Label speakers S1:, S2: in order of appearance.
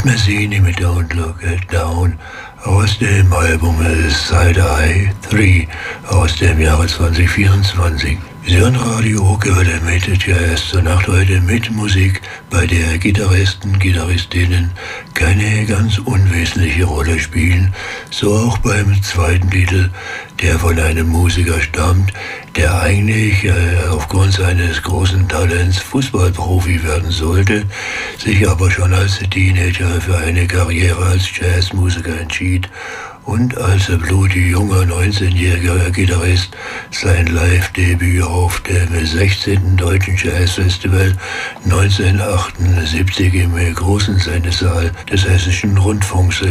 S1: Pat Messini mit Don't Look It Down aus dem Album Side Eye 3 aus dem Jahre 2024. Sie hören Radio Hochgewelle mit Jazz zur Nacht heute mit Musik, bei der Gitarristen, Gitarristinnen keine ganz unwesentliche Rolle spielen. So auch beim zweiten Titel, der von einem Musiker stammt, der eigentlich aufgrund seines großen Talents Fußballprofi werden sollte, sich aber schon als Teenager für eine Karriere als Jazzmusiker entschied und als blutig junger 19-jähriger Gitarrist sein Live-Debüt auf dem 16. Deutschen Jazzfestival 1978 im großen Sendesaal des Hessischen Rundfunks